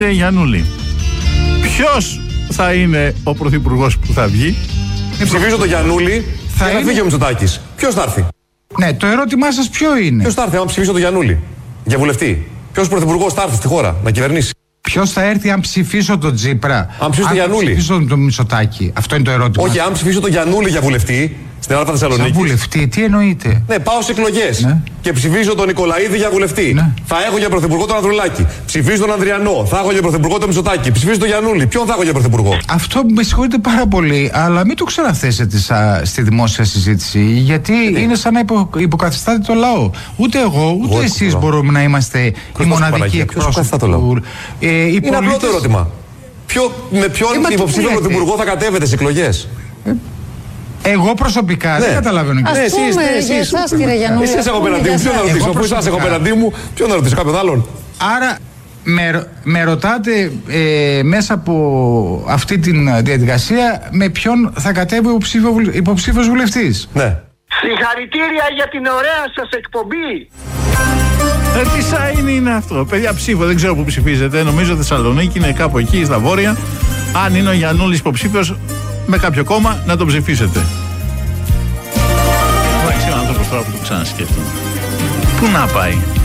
Γιαννούλη, ποιος θα είναι ο πρωθυπουργός που θα βγει? Ψηφίζω τον Γιαννούλη και θα φύγει ο Μητσοτάκης. Ποιος θα έρθει? Ναι, το ερώτημά σας ποιο είναι? Ποιος θα έρθει άμα ψηφίσω τον Γιαννούλη για βουλευτή? Ποιος πρωθυπουργός θα έρθει στη χώρα να κυβερνήσει? Ποιος θα έρθει αν ψηφίσω τον Τσίπρα? Αν ψηφίσω τον Γιαννούλη. Αν ψηφίσω τον Μητσοτάκη. Αυτό είναι το ερώτημα. Όχι, αν ψηφίσω τον Γιαννούλη για βουλευτή στην Ελλάδα Θεσσαλονίκη. Για βουλευτή, τι εννοείτε? Ναι, πάω σε εκλογές. Ναι. Και ψηφίζω τον Νικολαίδη για βουλευτή. Ναι. Θα έχω για πρωθυπουργό τον Ανδρουλάκη. Ψηφίζω τον Ανδριανό. Θα έχω για πρωθυπουργό τον Μητσοτάκη. Ψηφίζω τον Γιαννούλη. Ποιον θα έχω για πρωθυπουργό? Αυτό με συγχωρείτε πάρα πολύ, αλλά μην το ξαναθέσετε στη δημόσια συζήτηση. Γιατί είναι σαν να υποκαθιστάτε το λαό. Ούτε εγώ, ούτε εσείς μπορούμε να είμαστε οι μοναδικοί εκπρόσωποι του λαού. Είναι απλό το ερώτημα. Με ποιον υποψήφιο πρωθυπουργό θα κατέβετε σε εκλογές? Εγώ προσωπικά δεν καταλαβαίνω. Εσείς κύριε Γιαννούλη. Εσείς έχω απέναντί μου. Ποιον να ρωτήσω? Αφού εσάς έχω απέναντί μου, ποιον να ρωτήσω? Κάποιον άλλον? Άρα με ρωτάτε μέσα από αυτή τη διαδικασία με ποιον θα κατέβει ο υποψήφιος βουλευτής? Ναι. Συγχαρητήρια για την ωραία σας εκπομπή. Τι σαν είναι αυτό? Παιδιά, ψήφο, δεν ξέρω που ψηφίζετε. Νομίζω Θεσσαλονίκη, είναι κάπου εκεί στα βόρεια. Αν είναι ο Γιαννούλης υποψήφιος με κάποιο κόμμα, να τον ψηφίσετε. Εντάξει, ο άνθρωπος τώρα που το ξανασκέφτομαι, πού να πάει?